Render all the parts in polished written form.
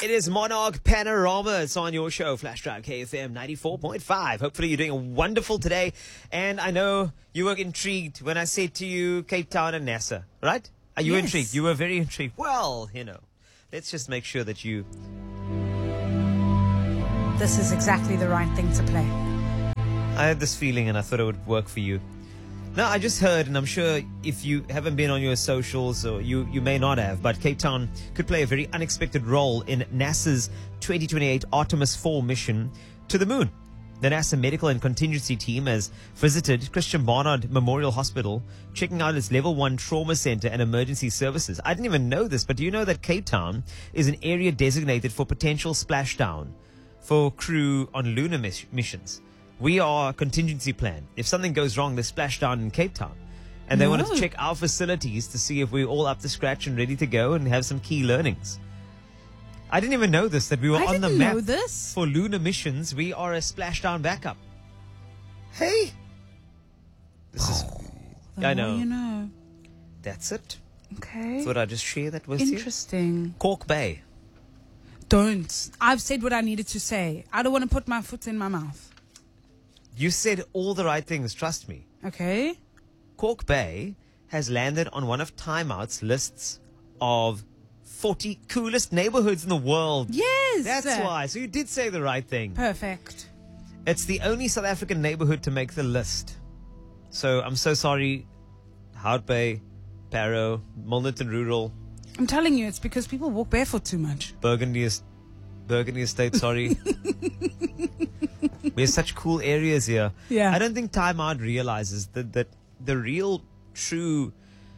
It is Monarch Panorama. It's on your show, Flash Drive KFM 94.5. Hopefully you're doing wonderful today. And I know you were intrigued when I said to you Cape Town and NASA, right? Are you intrigued? You were very intrigued. Well, let's just make sure that you... This is exactly the right thing to play. I had this feeling and I thought it would work for you. Now, I just heard, and I'm sure if you haven't been on your socials, or you may not have, but Cape Town could play a very unexpected role in NASA's 2028 Artemis 4 mission to the moon. The NASA medical and contingency team has visited Christian Barnard Memorial Hospital, checking out its level 1 trauma center and emergency services. I didn't even know this, but do you know that Cape Town is an area designated for potential splashdown for crew on lunar missions? We are a contingency plan. If something goes wrong, they splash down in Cape Town. And they wanted to check our facilities to see if we're all up to scratch and ready to go and have some key learnings. I didn't even know this, that we were on the map for lunar missions. We are a splashdown backup. Hey! This is... I know. You know. That's it. Okay. Thought I'd just share that with you. Interesting. Cork Bay. Don't. I've said what I needed to say. I don't want to put my foot in my mouth. You said all the right things, trust me. Okay. Cork Bay has landed on one of Time Out's lists of 40 coolest neighborhoods in the world. Yes. That's why. So you did say the right thing. Perfect. It's the only South African neighborhood to make the list. So I'm so sorry, Hout Bay, Parow, Milnerton Rural. I'm telling you, it's because people walk barefoot too much. Burgundy Estate, sorry. We have such cool areas here. Yeah. I don't think Time Out realizes that the real, true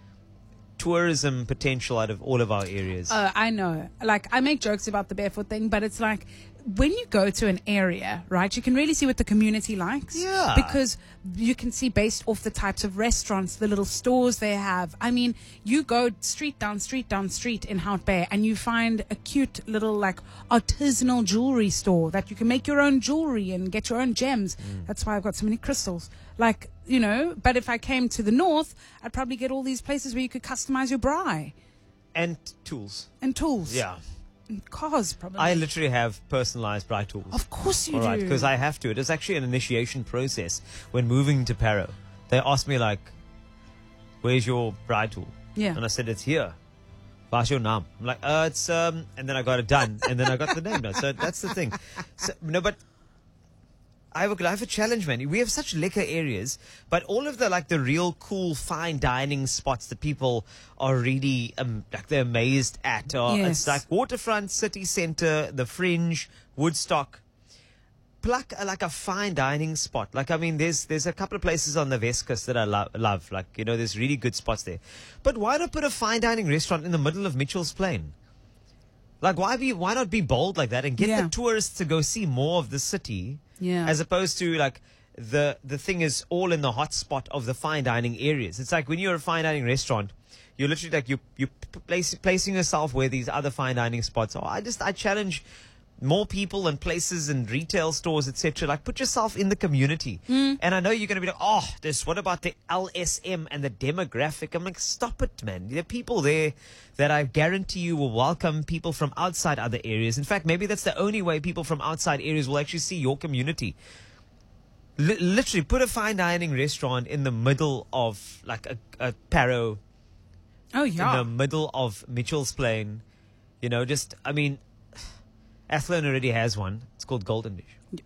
tourism potential out of all of our areas. I know. Like, I make jokes about the barefoot thing, but it's like, when you go to an area, right, you can really see what the community likes. Yeah. Because you can see based off the types of restaurants, the little stores they have. I mean, you go street down street in Hout Bay and you find a cute little like artisanal jewelry store that you can make your own jewelry and get your own gems. That's why I've got so many crystals. Like, but if I came to the north, I'd probably get all these places where you could customize your braai. And tools. And tools. Yeah. Cars, probably. I literally have personalized braai tools. Of course you do. do. All right, because I have to. It is actually an initiation process when moving to Parow. They asked me, like, where's your braai tool? Yeah. And I said, it's here. What's your name? I'm like, it's, and then I got it done. And then I got the name done. So that's the thing. So, no, but I have a challenge, man. We have such liquor areas, but all of the real cool fine dining spots that people are really they're amazed at. It's like Waterfront, City Centre, the Fringe, Woodstock. Pluck a fine dining spot. Like, I mean, there's a couple of places on the West Coast that I love. Like, there's really good spots there. But why not put a fine dining restaurant in the middle of Mitchell's Plain? Like, why not be bold like that and get the tourists to go see more of the city? Yeah. As opposed to like the thing is all in the hot spot of the fine dining areas. It's like when you're a fine dining restaurant, you're literally like you're placing yourself where these other fine dining spots are. I challenge more people and places and retail stores, etc. Like, put yourself in the community. And I know you're going to be like, what about the LSM and the demographic? I'm like, stop it, man. There are people there that I guarantee you will welcome people from outside other areas. In fact, maybe that's the only way people from outside areas will actually see your community. Literally, put a fine dining restaurant in the middle of like a Parow. Oh, yeah. In the middle of Mitchell's Plain. Athlone already has one. It's called Golden Dish.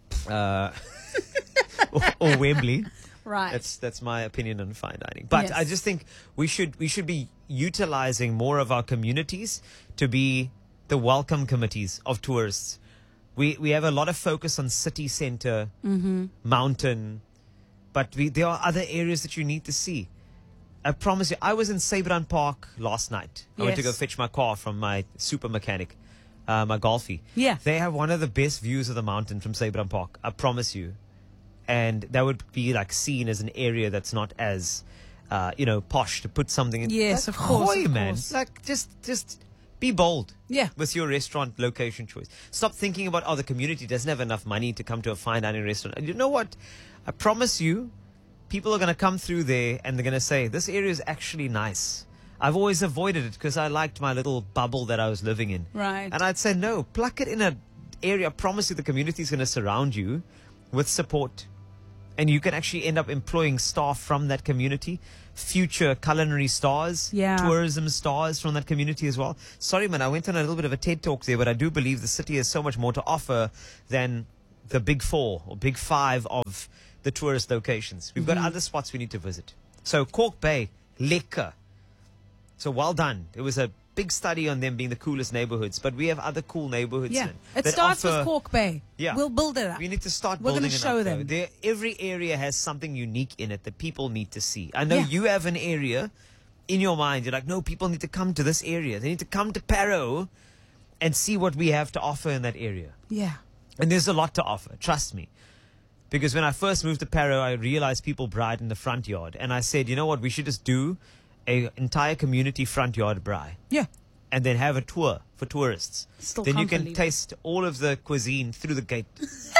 Or Wembley. Right. That's my opinion on fine dining. But I just think we should be utilizing more of our communities to be the welcome committees of tourists. We have a lot of focus on city center, mountain, but there are other areas that you need to see. I promise you, I was in Sabran Park last night. I went to go fetch my car from my super mechanic. My Golfie. Yeah. They have one of the best views of the mountain from Sabran Park. I promise you. And that would be like seen as an area that's not as, posh to put something in. Yes, like, of course. Hoy, man. Like, just be bold. Yeah. With your restaurant location choice. Stop thinking about, the community doesn't have enough money to come to a fine dining restaurant. And you know what? I promise you, people are going to come through there and they're going to say, this area is actually nice. I've always avoided it because I liked my little bubble that I was living in. Right. And I'd say, no, pluck it in an area. I promise you the community is going to surround you with support. And you can actually end up employing staff from that community, future culinary stars, Yeah. tourism stars from that community as well. Sorry, man, I went on a little bit of a TED talk there, but I do believe the city has so much more to offer than the big 4 or big 5 of the tourist locations. We've got other spots we need to visit. So Cork Bay, lekker. So well done. It was a big study on them being the coolest neighborhoods, but we have other cool neighborhoods. Yeah. man, It that starts with offer- Cork Bay. Yeah. We'll build it up. We need to start We're building gonna it show up, them. though. Every area has something unique in it that people need to see. I know Yeah. you have an area in your mind. You're like, no, people need to come to this area. They need to come to Parow and see what we have to offer in that area. Yeah. And there's a lot to offer, trust me. Because when I first moved to Parow, I realized people bride in the front yard. And I said, you know what, we should just do an entire community front yard braai. Yeah. And then have a tour for tourists. Still then you can't can believe it. taste all of the cuisine through the gate.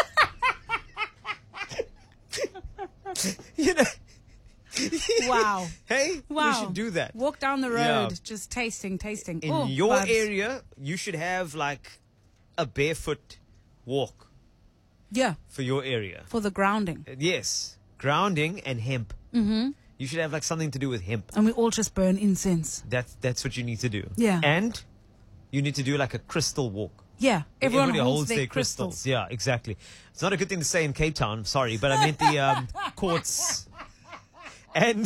You know. Wow. Hey, Wow. we should do that. Walk down the road, Yeah. just tasting. In Oh, your vibes. area, you should have like a barefoot walk Yeah. for your area. For the grounding. Yes, grounding and hemp. Mm-hmm. You should have like something to do with hemp. And we all just burn incense. That's what you need to do. Yeah. And you need to do like a crystal walk. Yeah. Everyone Everybody holds their crystals. Yeah, exactly. It's not a good thing to say in Cape Town. I'm sorry, but I meant the courts and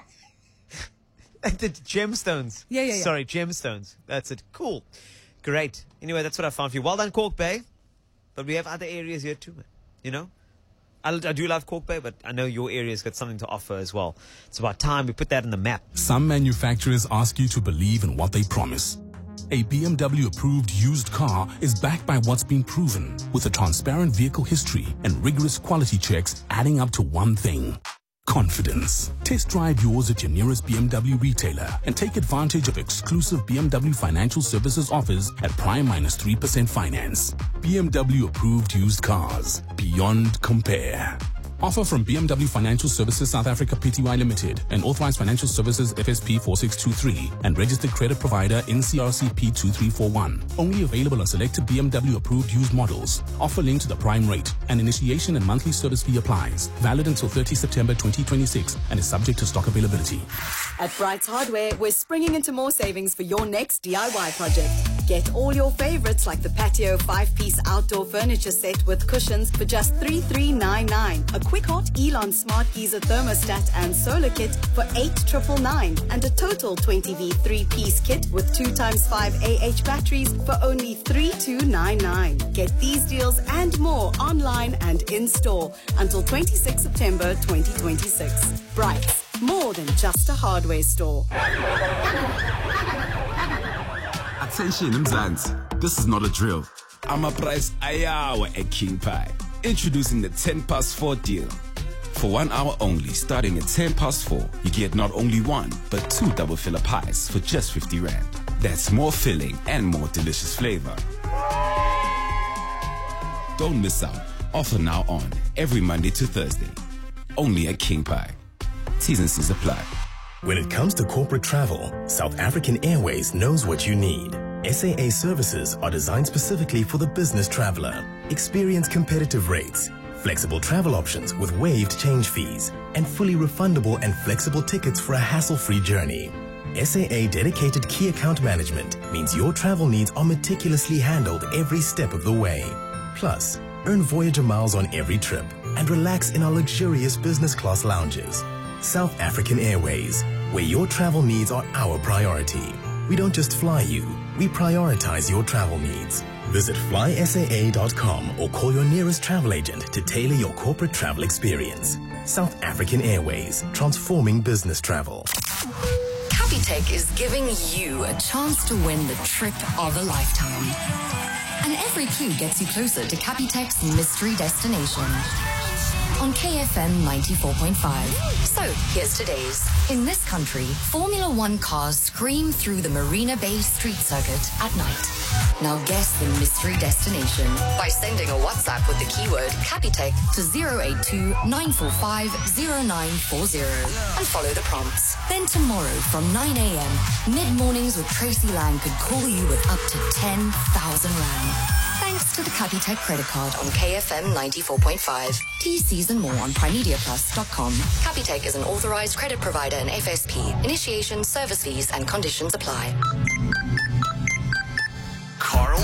the gemstones. Yeah. Sorry, gemstones. That's it. Cool. Great. Anyway, that's what I found for you. Well done, Cork Bay. But we have other areas here too, man. You know? I do love Cork Bay, but I know your area's got something to offer as well. It's about time we put that on the map. Some manufacturers ask you to believe in what they promise. A BMW approved used car is backed by what's been proven, with a transparent vehicle history and rigorous quality checks adding up to one thing: confidence. Test drive yours at your nearest BMW retailer and take advantage of exclusive BMW financial services offers at prime -3% finance. BMW approved used cars. Beyond compare. Offer from BMW Financial Services South Africa Pty Limited and Authorized Financial Services FSP 4623 and registered credit provider NCRCP 2341. Only available on selected BMW approved used models. Offer linked to the prime rate. An initiation and monthly service fee applies. Valid until 30 September 2026 and is subject to stock availability. At Brights Hardware, we're springing into more savings for your next DIY project. Get all your favorites like the patio 5-piece outdoor furniture set with cushions for just $3,399. A quick hot Elon Smart Geyser thermostat and solar kit for $8,999. And a total 20V 3-piece kit with 2x5 AH batteries for only $3,299. Get these deals and more online and in store until 26 September 2026. Brights. More than just a hardware store. Attention Mzansi, this is not a drill. Ama-price ayawa at King Pie. Introducing the 10+4 deal. For 1 hour only, starting at 4, you get not only 1, but 2 double filler pies for just 50 Rand. That's more filling and more delicious flavor. Don't miss out. Offer now on every Monday to Thursday. Only at King Pie. T's and C's apply. When it comes to corporate travel, South African Airways knows what you need. SAA services are designed specifically for the business traveler. Experience competitive rates, flexible travel options with waived change fees, and fully refundable and flexible tickets for a hassle-free journey. SAA dedicated key account management means your travel needs are meticulously handled every step of the way. Plus, earn Voyager miles on every trip and relax in our luxurious business class lounges. South African Airways, where your travel needs are our priority. We don't just fly you, we prioritize your travel needs. Visit flysaa.com or call your nearest travel agent to tailor your corporate travel experience. South African Airways, transforming business travel. Capitec is giving you a chance to win the trip of a lifetime. And every clue gets you closer to Capitec's mystery destination. on KFM 94.5. So, here's today's. In this country, Formula One cars scream through the Marina Bay Street Circuit at night. Now guess the mystery destination by sending a WhatsApp with the keyword Capitec to 082-945-0940 and follow the prompts. Then tomorrow from 9 a.m., mid-mornings with Tracy Lang could call you with up to 10,000 Rand. Thanks to the Capitec credit card on KFM 94.5. TCs and more on primediaplus.com. Capitec is an authorized credit provider and FSP. Initiation, service fees and conditions apply. Carl